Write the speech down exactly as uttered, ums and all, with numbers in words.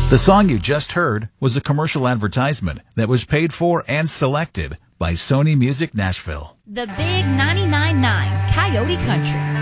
The song you just heard was a commercial advertisement that was paid for and selected by Sony Music Nashville. The Big ninety-nine point nine Coyote Country.